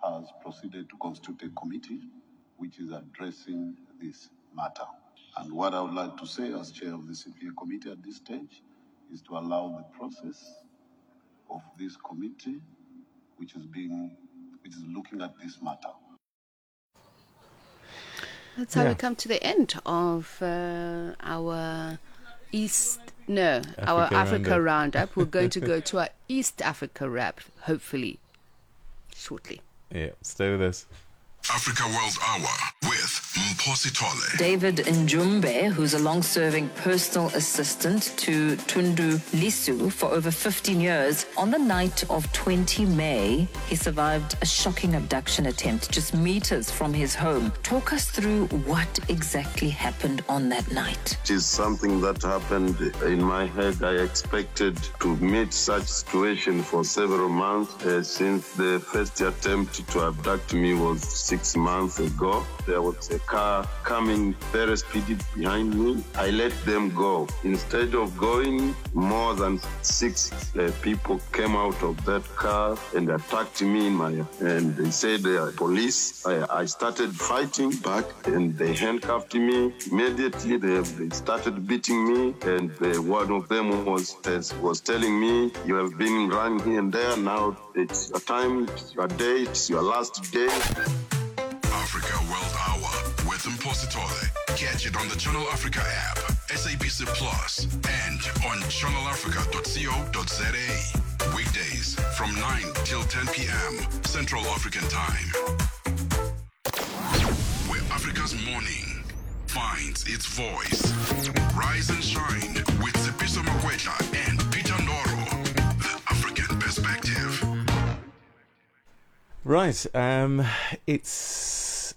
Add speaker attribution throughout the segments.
Speaker 1: has proceeded to constitute a committee which is addressing this matter. And what I would like to say as chair of the CPA committee at this stage is to allow the process of this committee which is looking at this matter.
Speaker 2: That's how we come to the end of our Africa Roundup. We're going to go to our East Africa Wrap, hopefully, shortly.
Speaker 3: Yeah, stay with us.
Speaker 4: Africa World Hour with Mphosi Tole.
Speaker 5: David Njumbe, who's a long-serving personal assistant to Tundu Lissu for over 15 years, on the night of 20 May, he survived a shocking abduction attempt just meters from his home. Talk us through what exactly happened on that night.
Speaker 6: It is something that happened in my head. I expected to meet such situation for several months since the first attempt to abduct me was 6 months ago. There was a car coming very speedy behind me. I let them go. Instead of going, more than 6 people came out of that car and attacked me and they said they are police. I started fighting back and they handcuffed me. Immediately they started beating me, and one of them was telling me, "You have been running here and there. Now it's your time, it's your day, it's your last day."
Speaker 4: Africa World Hour with Mphosi Tole. Catch it on the Channel Africa app, SABC Plus, and on channelafrica.co.za. Weekdays from 9 till 10 p.m. Central African Time. Where Africa's morning finds its voice. Rise and shine with Tsepiso Makwetla and Peter Ndoro. The African Perspective.
Speaker 3: Right, it's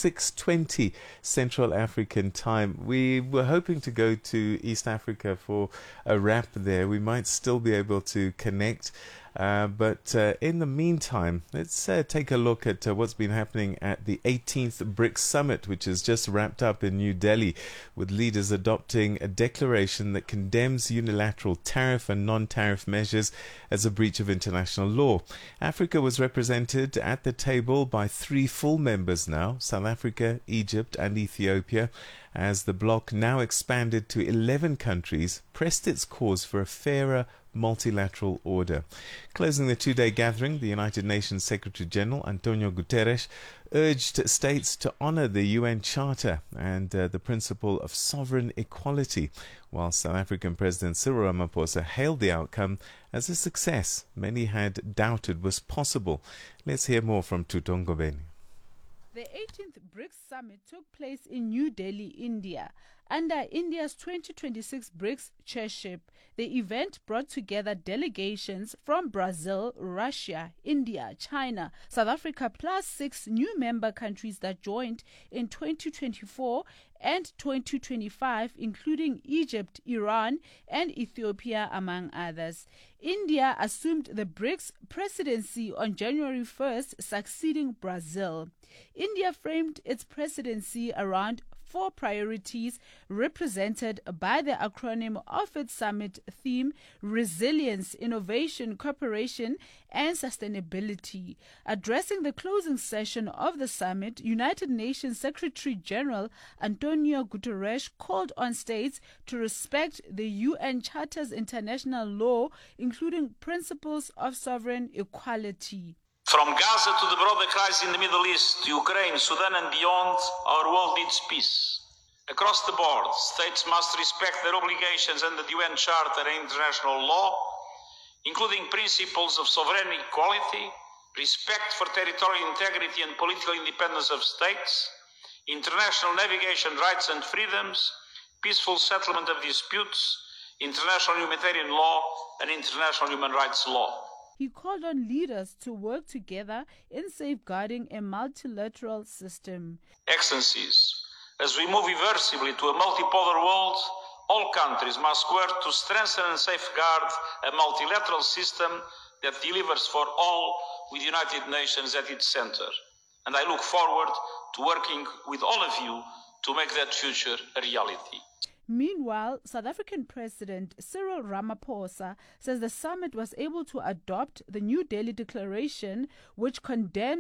Speaker 3: 6:20 Central African Time. We were hoping to go to East Africa for a wrap there. We might still be able to connect. But in the meantime, let's take a look at what's been happening at the 18th BRICS Summit, which has just wrapped up in New Delhi, with leaders adopting a declaration that condemns unilateral tariff and non-tariff measures as a breach of international law. Africa was represented at the table by 3 full members now, South Africa, Egypt and Ethiopia, as the bloc, now expanded to 11 countries, pressed its cause for a fairer multilateral order. Closing the 2-day gathering, the United Nations Secretary-General Antonio Guterres urged states to honor the UN Charter and the principle of sovereign equality, while South African President Cyril Ramaphosa hailed the outcome as a success many had doubted was possible. Let's hear more from Tutongobeni.
Speaker 7: The 18th BRICS Summit took place in New Delhi, India, under India's 2026 BRICS chairship. The event brought together delegations from Brazil, Russia, India, China, South Africa, plus 6 new member countries that joined in 2024 and 2025, including Egypt, Iran, and Ethiopia, among others. India assumed the BRICS presidency on January 1st, succeeding Brazil. India framed its presidency around 4 priorities represented by the acronym of its summit theme: resilience, innovation, cooperation, and sustainability. Addressing the closing session of the summit, United Nations Secretary General Antonio Guterres called on states to respect the UN Charter's international law, including principles of sovereign equality.
Speaker 8: From Gaza to the broader crisis in the Middle East, Ukraine, Sudan and beyond, our world needs peace. Across the board, states must respect their obligations under the UN Charter and international law, including principles of sovereign equality, respect for territorial integrity and political independence of states, international navigation rights and freedoms, peaceful settlement of disputes, international humanitarian law and international human rights law.
Speaker 7: He called on leaders to work together in safeguarding a multilateral system.
Speaker 8: Excellencies, as we move irreversibly to a multipolar world, all countries must work to strengthen and safeguard a multilateral system that delivers for all, with the United Nations at its center. And I look forward to working with all of you to make that future a reality.
Speaker 7: Meanwhile, South African President Cyril Ramaphosa says the summit was able to adopt the New Delhi Declaration, which condemns